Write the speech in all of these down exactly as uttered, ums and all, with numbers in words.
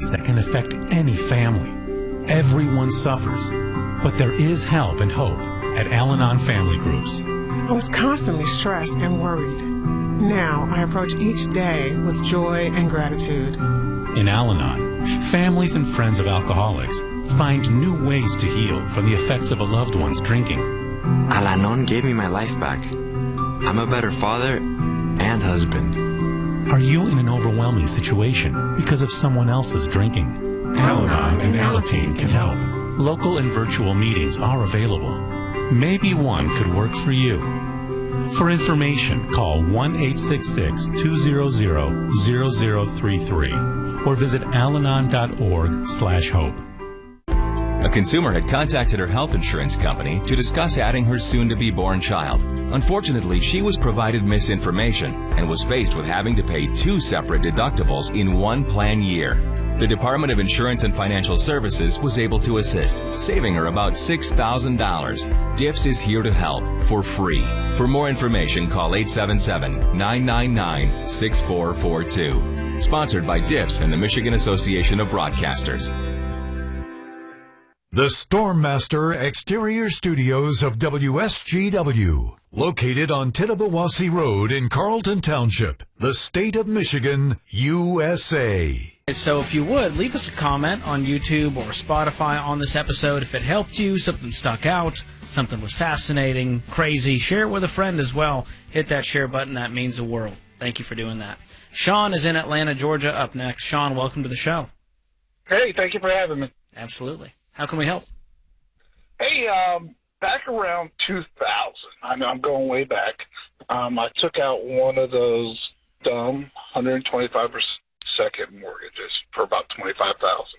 disease that can affect any family. Everyone suffers, but there is help and hope at Al-Anon Family Groups. I was constantly stressed and worried. Now I approach each day with joy and gratitude. In Al-Anon, families and friends of alcoholics find new ways to heal from the effects of a loved one's drinking. Al-Anon gave me my life back. I'm a better father and husband. Are you in an overwhelming situation because of someone else's drinking? Al-Anon and Alateen can help. Local and virtual meetings are available. Maybe one could work for you. For information, call one eight six six, two zero zero, zero zero three three or visit alanon dot org slash hope. A consumer had contacted her health insurance company to discuss adding her soon-to-be-born child. Unfortunately, she was provided misinformation and was faced with having to pay two separate deductibles in one plan year. The Department of Insurance and Financial Services was able to assist, saving her about six thousand dollars. D I F S is here to help for free. For more information, call eight seven seven, nine nine nine, six four four two. Sponsored by D I F S and the Michigan Association of Broadcasters. The Stormmaster Exterior Studios of W S G W, located on Tittabawassee Road in Carlton Township, the state of Michigan, U S A. So if you would, leave us a comment on YouTube or Spotify on this episode. If it helped you, something stuck out, something was fascinating, crazy, share it with a friend as well. Hit that share button. That means the world. Thank you for doing that. Sean is in Atlanta, Georgia, up next. Sean, welcome to the show. Hey, thank you for having me. Absolutely. How can we help? Hey, um, back around two thousand, I know I'm going way back, um, I took out one of those dumb one hundred twenty-five percent second mortgages for about twenty-five thousand dollars.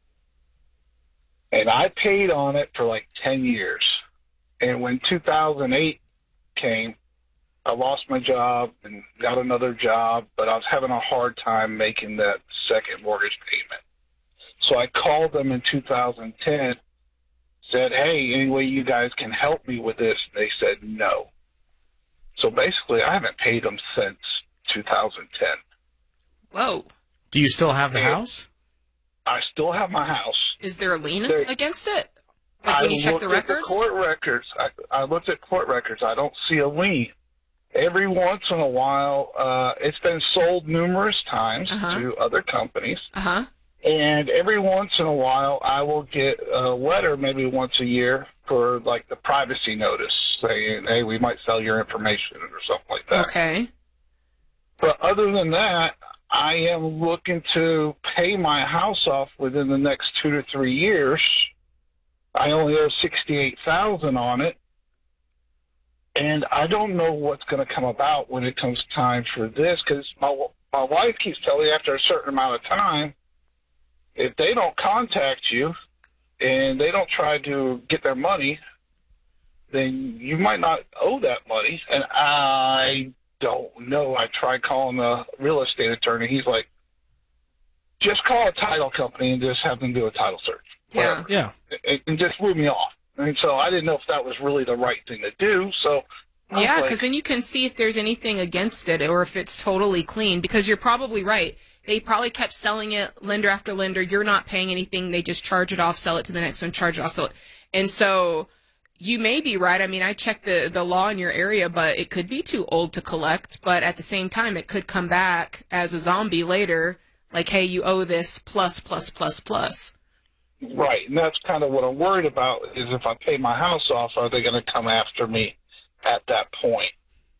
And I paid on it for like ten years. And when two thousand eight came, I lost my job and got another job, but I was having a hard time making that second mortgage payment. So I called them in two thousand ten, said, hey, any way you guys can help me with this? They said no. So basically, I haven't paid them since two thousand ten. Whoa. Do you still have the and house? I still have my house. Is there a lien there, against it? Like I when you check looked the records? at the court records. I, I looked at court records. I don't see a lien. Every once in a while, uh, it's been sold numerous times uh-huh. to other companies. Uh-huh. And every once in a while, I will get a letter, maybe once a year, for like the privacy notice saying, hey, we might sell your information or something like that. Okay. But other than that, I am looking to pay my house off within the next two to three years. I only owe sixty-eight thousand dollars on it. And I don't know what's going to come about when it comes time for this, because my, my wife keeps telling me after a certain amount of time, if they don't contact you and they don't try to get their money, then you might not owe that money. And I don't know. I tried calling a real estate attorney. He's like, just call a title company and just have them do a title search. Yeah. Yeah. And, and just blew me off. And so I didn't know if that was really the right thing to do. So I yeah, because like, then you can see if there's anything against it or if it's totally clean, because you're probably right. They probably kept selling it lender after lender. You're not paying anything. They just charge it off, sell it to the next one, charge it off, sell it. And so you may be right. I mean, I checked the, the law in your area, but it could be too old to collect. But at the same time, it could come back as a zombie later, like, hey, you owe this plus, plus, plus, plus. Right, and that's kind of what I'm worried about, is if I pay my house off, are they going to come after me at that point?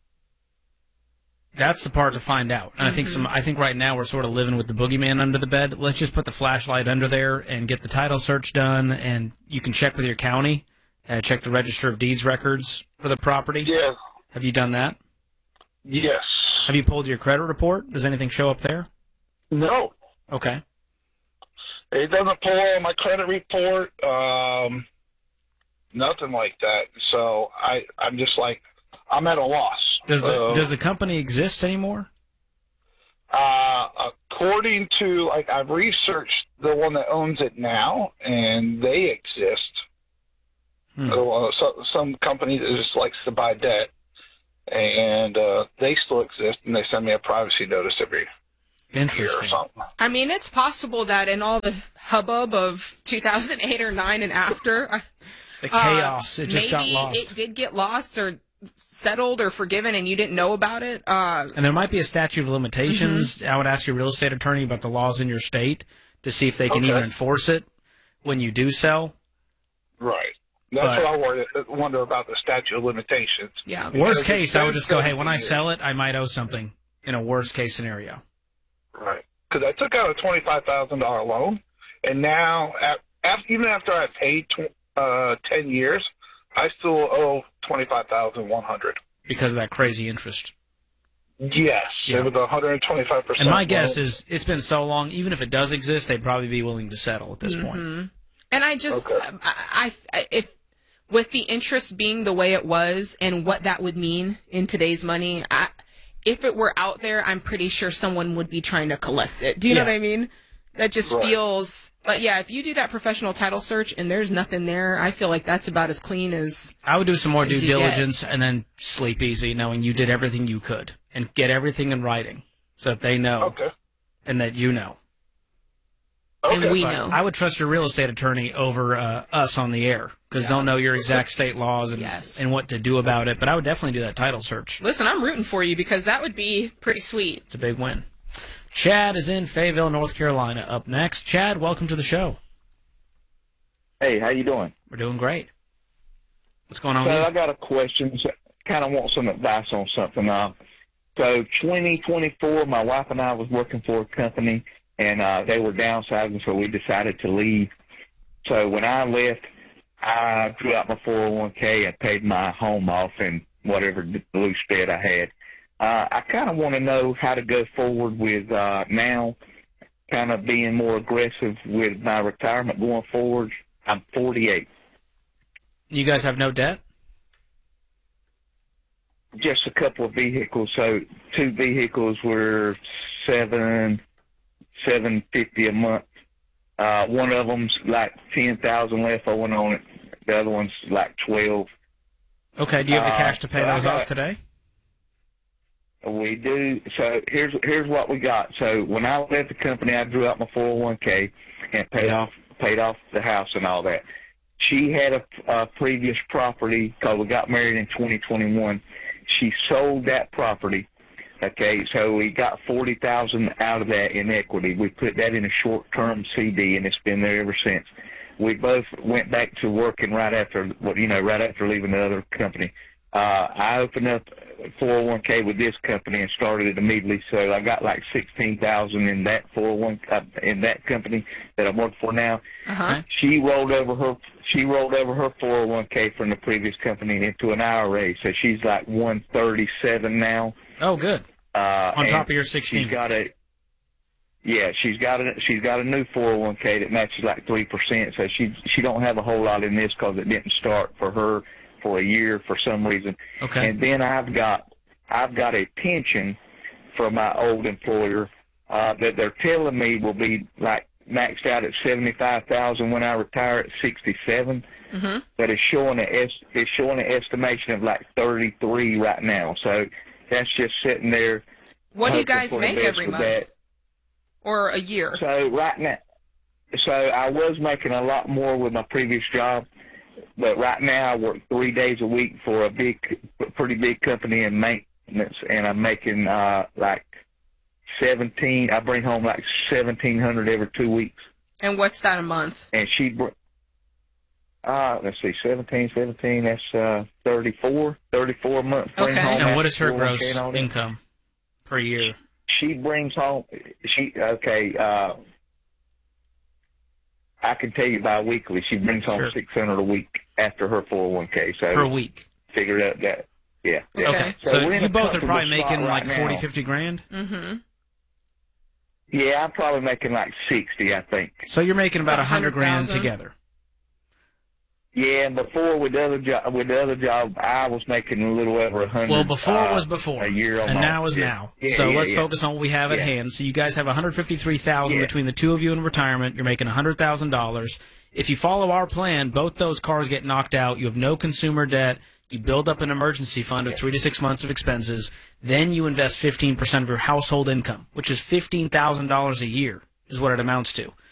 That's the part to find out. And mm-hmm. I think some. I think right now we're sort of living with the boogeyman under the bed. Let's just put the flashlight under there and get the title search done, and you can check with your county, uh, check the Register of Deeds records for the property. Yeah. Have you done that? Yes. Have you pulled your credit report? Does anything show up there? No. Okay. It doesn't pull on my credit report, um, nothing like that. So I, I'm just like, I'm at a loss. Does the uh, does the company exist anymore? Uh, according to, like, I've researched the one that owns it now, and they exist. Hmm. So, uh, so, some company that just likes to buy debt, and uh, they still exist, and they send me a privacy notice every Interesting. or something. I mean, it's possible that in all the hubbub of two thousand eight or nine and after, the chaos, uh, it just maybe got lost. it did get lost or settled or forgiven, and you didn't know about it. Uh, and there might be a statute of limitations. Mm-hmm. I would ask your real estate attorney about the laws in your state to see if they can Okay. even enforce it when you do sell. Right. That's But- what I worry, wonder about the statute of limitations. yeah. Worst Because case, it's I would just go, hey, been when I seventeen sell it, I might owe something in a worst case scenario. Right. Because I took out a twenty-five thousand dollars loan, and now, at, after, even after I paid tw- uh, ten years, I still owe twenty-five thousand one hundred dollars. Because of that crazy interest. Yes. Yeah. It was one hundred twenty-five percent. And my guess is it's been so long, even if it does exist, they'd probably be willing to settle at this Mm-hmm. point. And I just, Okay. I, I, if with the interest being the way it was and what that would mean in today's money, I, if it were out there, I'm pretty sure someone would be trying to collect it. Do you know Yeah. what I mean? That just Right. feels, but yeah, if you do that professional title search and there's nothing there, I feel like that's about as clean as. I would do some more due As you get. diligence and then sleep easy, knowing you did everything you could, and get everything in writing so that they know Okay. and that you know. And Okay. we But know. I would trust your real estate attorney over uh, us on the air because they'll know your exact state laws and, Yes. and what to do about it. But I would definitely do that title search. Listen, I'm rooting for you because that would be pretty sweet. It's a big win. Chad is in Fayetteville, North Carolina. Up next, Chad, welcome to the show. Hey, how you doing? We're doing great. What's going on So with I you? got a question. Kind of want some advice on something. Uh, so twenty twenty-four, my wife and I was working for a company, and uh, they were downsizing, so we decided to leave. So when I left, I drew out my four oh one k and paid my home off and whatever loose debt I had. Uh, I kind of want to know how to go forward with uh, now, kind of being more aggressive with my retirement going forward. I'm forty-eight. You guys have no debt? Just a couple of vehicles. So two vehicles were seven, seven fifty a month. Uh, one of them's like ten thousand left owing on it. The other one's like twelve. Okay, do you have the Uh, cash to pay so I those got- off today? We do. So here's here's what we got. So when I left the company, I drew out my four oh one k and paid off paid off the house and all that. She had a, a previous property because we got married in twenty twenty-one. She sold that property. Okay, so we got forty thousand out of that in equity. We put that in a short-term C D, and it's been there ever since. We both went back to working right after, you know, right after leaving the other company. Uh, I opened up four oh one k with this company and started it immediately. So I got like sixteen thousand in that four oh one uh, in that company that I'm working for now. Uh-huh. She rolled over her she rolled over her four oh one k from the previous company into an I R A. So she's like one thirty-seven now. Oh, good. Uh, On and top of your sixteen. She's got a yeah, she's got a she's got a new four oh one k that matches like three percent. So she she don't have a whole lot in this because it didn't start for her for a year for some reason. Okay. And then I've got I've got a pension from my old employer uh, that they're telling me will be like maxed out at seventy five thousand when I retire at sixty seven. Mm-hmm. But it's showing a es- it's showing an estimation of like thirty three right now. So that's just sitting there. What do you hoping guys for the make best every with month? that. Or a year? So right now, so I was making a lot more with my previous job, but right now I work three days a week for a big, pretty big company in maintenance, and I'm making uh, like seventeen. I bring home like seventeen hundred every two weeks. And what's that a month? And she, br- uh, let's see, seventeen, seventeen. That's uh, thirty-four, thirty-four a month. Bring Okay. home And after what is her four oh one k gross and all that. income per year? She brings home, she, okay, uh, I can tell you bi-weekly, she brings home Sure. six hundred a week after her four oh one k. So Per week. figured out that, yeah. yeah. Okay. So So, we're in you a both are comfortable probably spot making right like forty, now. fifty grand? Mm-hmm. Yeah, I'm probably making like sixty, I think. So you're making about About a hundred grand one hundred thousand. together. Yeah, and before with the other job, with the other job, I was making a little over a hundred. Well, before uh, was before, a year and almost. now is Yeah. now. Yeah, so yeah, let's yeah. focus on what we have at Yeah. hand. So you guys have one hundred fifty-three thousand Yeah. between the two of you in retirement. You're making one hundred thousand dollars. If you follow our plan, both those cars get knocked out. You have no consumer debt. You build up an emergency fund of three to six months of expenses. Then you invest fifteen percent of your household income, which is fifteen thousand dollars a year is what it amounts to.